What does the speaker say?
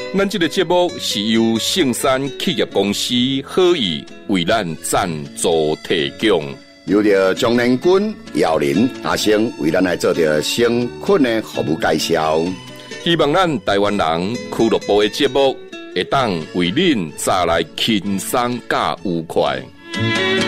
咱这个节目是由圣山企业公司好意为咱赞助提供。 由着江南君、姚林、阿星为咱来做着生困的服务介绍。 希望咱台湾人俱乐部的节目会当为恁带来轻松加愉快。